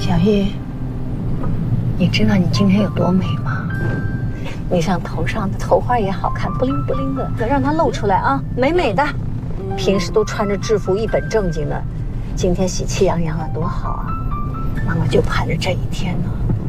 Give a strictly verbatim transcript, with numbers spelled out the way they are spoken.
小玉，你知道你今天有多美吗？你上头上的头花也好看，不灵不灵的，可让它露出来啊，美美的。平时都穿着制服一本正经的，今天喜气洋洋的多好啊！妈妈就盼着这一天呢。